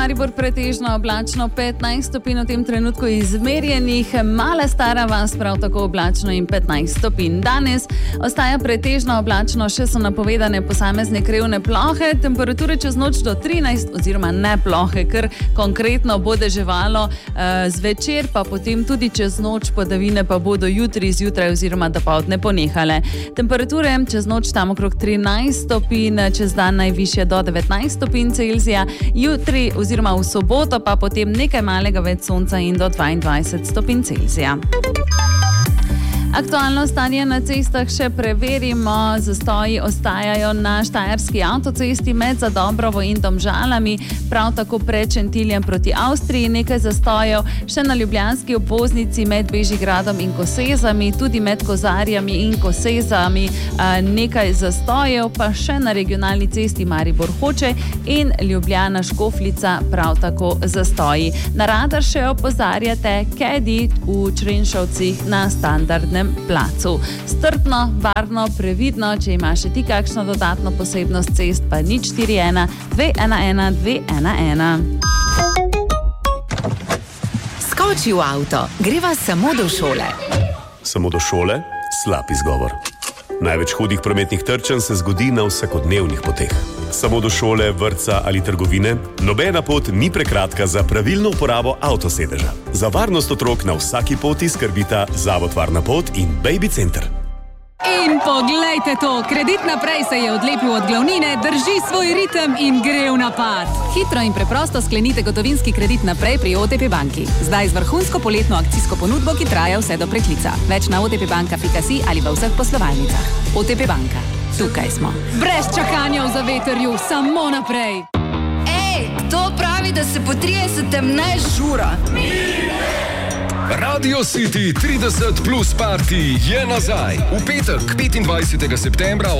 Maribor pretežno oblačno, 15 stopinj v tem trenutku izmerjenih, Mala Stara vas prav tako oblačno in 15 stopinj. Danes ostaja pretežno oblačno, še so napovedane posamezne krevne plohe, temperature čez noč do 13 oziroma ne plohe, ker konkretno bo deževalo zvečer, pa potem tudi čez noč, padavine pa bodo jutri zjutraj oziroma dopoldne ponehale. Temperature čez noč tam okrog 13 stopinj, čez dan najvišje do 19 stopinj Celzija, jutri oziroma v soboto pa potem nekaj malega več sonca in do 22 stopinj Celzija. Aktualno stanje na cestah še preverimo. Zastoji ostajajo na štajerski avtocesti med Zadobrovo in Domžalami, prav tako pred Šentiljem proti Avstriji nekaj zastojev, še na ljubljanski obvoznici med Bežigradom in Kosezami, tudi med Kozarjami in Kosezami nekaj zastojev, pa še na regionalni cesti Maribor-Hoče in Ljubljana-Škofljica prav tako zastoji. Na radar še opozarjate Kedi v Črenšovcih na standardnem placu. Strpno, varno, previdno, če imaš še ti kakšno dodatno posebnost cest, pa 041 211 211. Skoči v avto, greva samo do šole. Samo do šole? Slab izgovor. Največ hudih prometnih trčenj se zgodi na vsakodnevnih poteh. Samo do šole, vrtca ali trgovine? Nobena pot ni prekratka za pravilno uporabo avtosedeža. Za varnost otrok na vsaki poti skrbita Zavod Varna pot in Baby Center. In poglejte to, Kredit Naprej se je odlepil od glavnine, drži svoj ritem in gre v napad. Hitro in preprosto sklenite gotovinski kredit naprej pri OTP banki. Zdaj z vrhunsko poletno akcijsko ponudbo, ki traja vse do preklica. Več na otpbanka.si ali v vseh poslovalnicah. OTP banka. Tukaj smo. Brez čakanja v zavetrju, samo naprej. Ej, to pravi, da se po 30. ne žura. Radio City 30 plus party je nazaj. V petek, 25. septembra